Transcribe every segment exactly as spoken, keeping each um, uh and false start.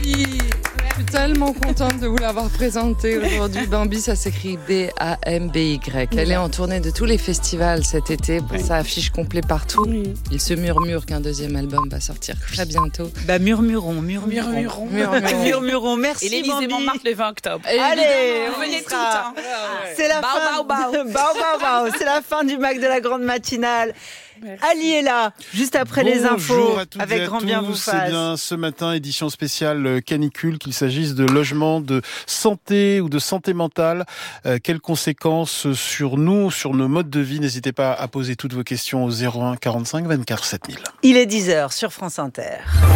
Bambi. Je suis tellement contente de vous l'avoir présenté aujourd'hui. Bambi, ça s'écrit B A M B Y. Elle est en tournée de tous les festivals cet été. Pour ça affiche complet partout. Oui. Il se murmure qu'un deuxième album va sortir très bientôt. Bah murmurons, murmurons. Murmurons. Murmurons. Murmurons. Merci Et l'Élysée Montmartre le vingt octobre. Allez, vous venez tout toutes. Hein. C'est la Bao, fin. bao, bao. De... bao, bao, bao. C'est la fin du Mac de la grande matinale. Merci. Ali est là, juste après Bonjour les infos, à toutes avec et à grand tous. bien vous fasse. C'est bien ce matin, édition spéciale canicule, qu'il s'agisse de logement, de santé ou de santé mentale. Euh, quelles conséquences sur nous, sur nos modes de vie? N'hésitez pas à poser toutes vos questions au zéro un quarante-cinq vingt-quatre sept mille. Il est dix heures sur France Inter.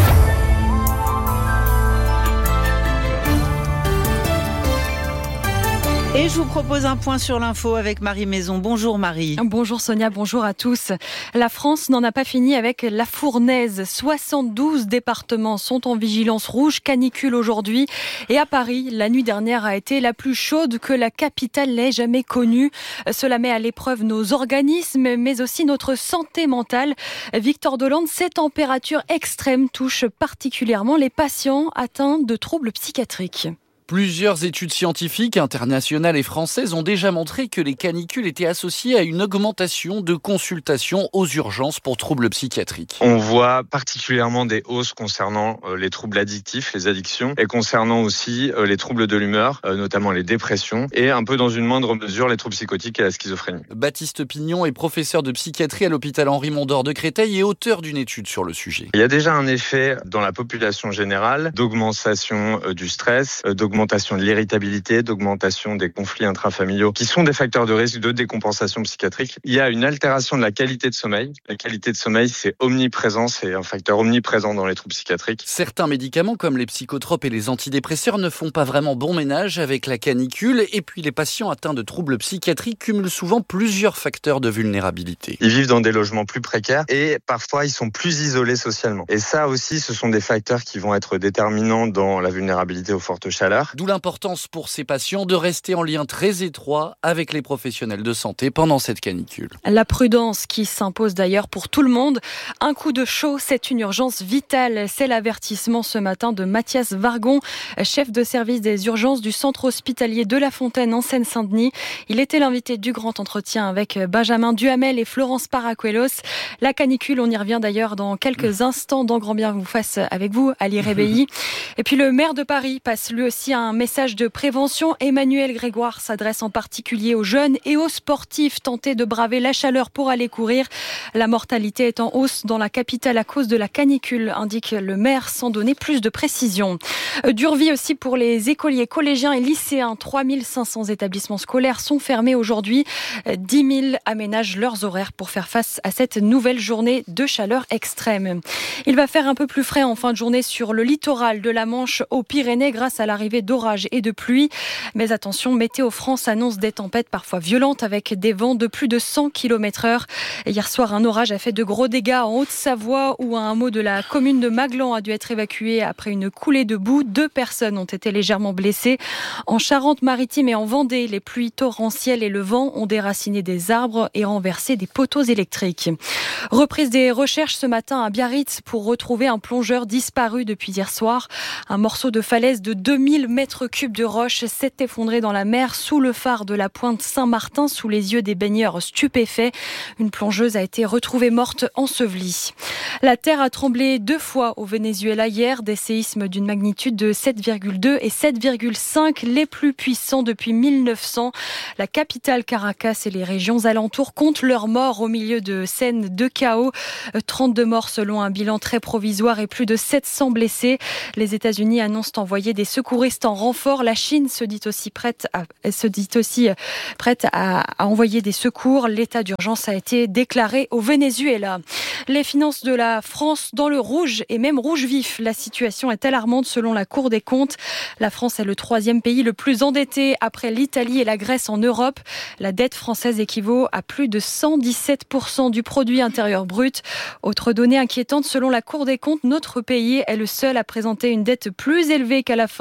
Et je vous propose un point sur l'info avec Marie Maison. Bonjour Marie. Bonjour Sonia, bonjour à tous. La France n'en a pas fini avec la fournaise. soixante-douze départements sont en vigilance rouge canicule aujourd'hui. Et à Paris, la nuit dernière a été la plus chaude que la capitale n'ait jamais connue. Cela met à l'épreuve nos organismes, mais aussi notre santé mentale. Victor Dolande, ces températures extrêmes touchent particulièrement les patients atteints de troubles psychiatriques. Plusieurs études scientifiques internationales et françaises ont déjà montré que les canicules étaient associées à une augmentation de consultations aux urgences pour troubles psychiatriques. On voit particulièrement des hausses concernant les troubles addictifs, les addictions, et concernant aussi les troubles de l'humeur, notamment les dépressions, et un peu dans une moindre mesure les troubles psychotiques et la schizophrénie. Baptiste Pignon est professeur de psychiatrie à l'hôpital Henri Mondor de Créteil et auteur d'une étude sur le sujet. Il y a déjà un effet dans la population générale d'augmentation du stress, d'augmentation d'augmentation de l'irritabilité, d'augmentation des conflits intrafamiliaux, qui sont des facteurs de risque de décompensation psychiatrique. Il y a une altération de la qualité de sommeil. La qualité de sommeil, c'est omniprésent, c'est un facteur omniprésent dans les troubles psychiatriques. Certains médicaments, comme les psychotropes et les antidépresseurs, ne font pas vraiment bon ménage avec la canicule. Et puis, les patients atteints de troubles psychiatriques cumulent souvent plusieurs facteurs de vulnérabilité. Ils vivent dans des logements plus précaires et parfois, ils sont plus isolés socialement. Et ça aussi, ce sont des facteurs qui vont être déterminants dans la vulnérabilité aux fortes chaleurs. D'où l'importance pour ces patients de rester en lien très étroit avec les professionnels de santé pendant cette canicule. La prudence qui s'impose d'ailleurs pour tout le monde. Un coup de chaud, c'est une urgence vitale. C'est l'avertissement ce matin de Mathias Vargon, chef de service des urgences du centre hospitalier de La Fontaine en Seine-Saint-Denis. Il était l'invité du grand entretien avec Benjamin Duhamel et Florence Paracuelos. La canicule, on y revient d'ailleurs dans quelques instants dans Grand Bien vous fasse avec vous, Ali Rébéi. Et puis le maire de Paris passe lui aussi un message de prévention. Emmanuel Grégoire s'adresse en particulier aux jeunes et aux sportifs tentés de braver la chaleur pour aller courir. La mortalité est en hausse dans la capitale à cause de la canicule, indique le maire sans donner plus de précision. Dure vie aussi pour les écoliers, collégiens et lycéens. trois mille cinq cents établissements scolaires sont fermés aujourd'hui. dix mille aménagent leurs horaires pour faire face à cette nouvelle journée de chaleur extrême. Il va faire un peu plus frais en fin de journée sur le littoral de la Manche aux Pyrénées grâce à l'arrivée d'orages et de pluie. Mais attention, Météo France annonce des tempêtes parfois violentes avec des vents de plus de cent kilomètres heure. Hier soir, un orage a fait de gros dégâts en Haute-Savoie où un hameau de la commune de Maglan a dû être évacué après une coulée de boue. Deux personnes ont été légèrement blessées. En Charente-Maritime et en Vendée, les pluies torrentielles et le vent ont déraciné des arbres et renversé des poteaux électriques. Reprise des recherches ce matin à Biarritz pour retrouver un plongeur disparu depuis hier soir. Un morceau de falaise de deux mille mètres cubes de roche s'est effondré dans la mer sous le phare de la pointe Saint-Martin sous les yeux des baigneurs stupéfaits. Une plongeuse a été retrouvée morte ensevelie. La terre a tremblé deux fois au Venezuela hier, des séismes d'une magnitude de sept virgule deux et sept virgule cinq, les plus puissants depuis mille neuf cents. La capitale Caracas et les régions alentours comptent leurs morts au milieu de scènes de chaos. trente-deux morts selon un bilan très provisoire et plus de sept cents blessés. Les États-Unis annoncent envoyer des secouristes en renfort. La Chine se dit aussi prête à, se dit aussi prête à, à envoyer des secours. L'état d'urgence a été déclaré au Venezuela. Les finances de la France dans le rouge et même rouge vif. La situation est alarmante selon la Cour des comptes. La France est le troisième pays le plus endetté après l'Italie et la Grèce en Europe. La dette française équivaut à plus de cent dix-sept pour cent du produit intérieur brut. Autre donnée inquiétante, selon la Cour des comptes, notre pays est le seul à présenter une dette plus élevée qu'à la fin du Covid.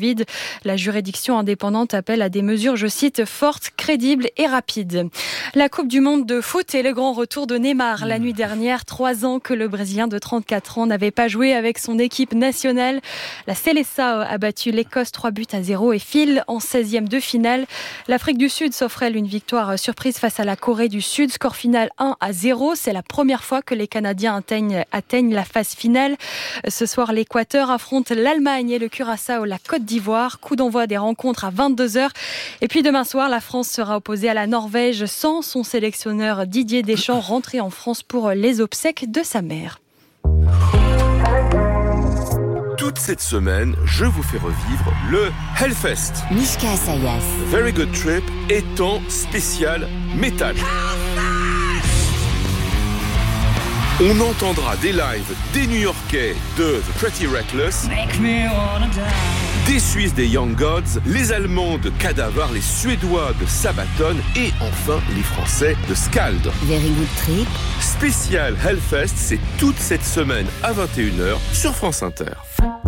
Covid. La juridiction indépendante appelle à des mesures, je cite, fortes, crédibles et rapides. La Coupe du Monde de foot et le grand retour de Neymar. La nuit dernière, trois ans que le Brésilien de trente-quatre ans n'avait pas joué avec son équipe nationale. La Seleção a battu l'Écosse trois buts à zéro et file en seizième de finale. L'Afrique du Sud s'offre elle une victoire surprise face à la Corée du Sud. Score final un à zéro. C'est la première fois que les Canadiens atteignent, atteignent la phase finale. Ce soir, l'Équateur affronte l'Allemagne et le Curaçao, la Côte d'Ivoire. Coup d'envoi des rencontres à vingt-deux heures. Et puis demain soir, la France sera opposée à la Norvège sans son sélectionneur Didier Deschamps, rentré en France pour les obsèques de sa mère. Toute cette semaine, je vous fais revivre le Hellfest. Mishka Asayas. Very Good Trip étant spécial métal. On entendra des lives des New-Yorkais de The Pretty Reckless, des Suisses des Young Gods, les Allemands de Cadaver, les Suédois de Sabaton et enfin les Français de Skald. Very Good Trip. Spécial Hellfest, c'est toute cette semaine à vingt et une heures sur France Inter.